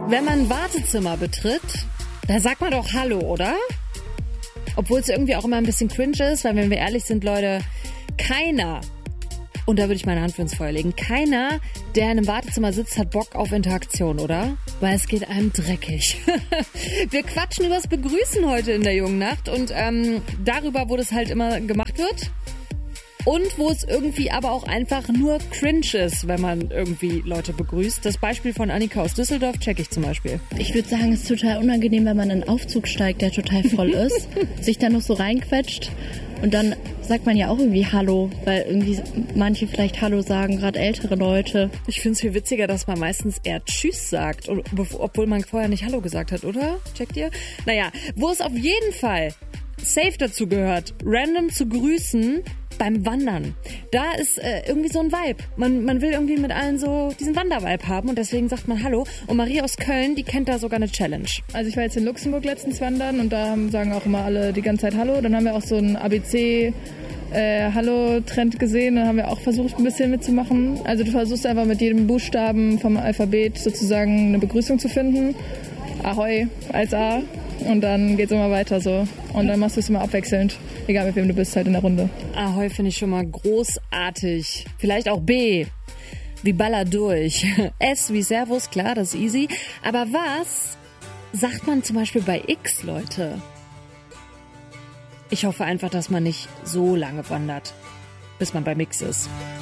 Wenn man ein Wartezimmer betritt, da sagt man doch Hallo, oder? Obwohl es irgendwie auch immer ein bisschen cringe ist, weil wenn wir ehrlich sind, Leute, keiner, und da würde ich meine Hand für ins Feuer legen, keiner, der in einem Wartezimmer sitzt, hat Bock auf Interaktion, oder? Weil es geht einem dreckig. Wir quatschen übers Begrüßen heute in der jungen Nacht und darüber, wo das halt immer gemacht wird. Und wo es irgendwie aber auch einfach nur cringe ist, wenn man irgendwie Leute begrüßt. Das Beispiel von Annika aus Düsseldorf check ich zum Beispiel. Ich würde sagen, es ist total unangenehm, wenn man in einen Aufzug steigt, der total voll ist, sich dann noch so reinquetscht und dann sagt man ja auch irgendwie Hallo, weil irgendwie manche vielleicht Hallo sagen, gerade ältere Leute. Ich finde es viel witziger, dass man meistens eher Tschüss sagt, obwohl man vorher nicht Hallo gesagt hat, oder? Checkt ihr? Naja, wo es auf jeden Fall safe dazu gehört, random zu grüßen beim Wandern. Da ist irgendwie so ein Vibe. Man will irgendwie mit allen so diesen Wandervibe haben und deswegen sagt man Hallo. Und Marie aus Köln, die kennt da sogar eine Challenge. Also ich war jetzt in Luxemburg letztens wandern und da sagen auch immer alle die ganze Zeit Hallo. Dann haben wir auch so ein ABC Hallo-Trend gesehen. Dann haben wir auch versucht, ein bisschen mitzumachen. Also du versuchst einfach mit jedem Buchstaben vom Alphabet sozusagen eine Begrüßung zu finden. Ahoi als A. Und dann geht's immer weiter so. Und dann machst du es immer abwechselnd. Egal mit wem du bist, halt in der Runde. Ahoi finde ich schon mal großartig. Vielleicht auch B. Wie Baller durch. S wie Servus, klar, das ist easy. Aber was sagt man zum Beispiel bei X, Leute? Ich hoffe einfach, dass man nicht so lange wandert, bis man bei Mix ist.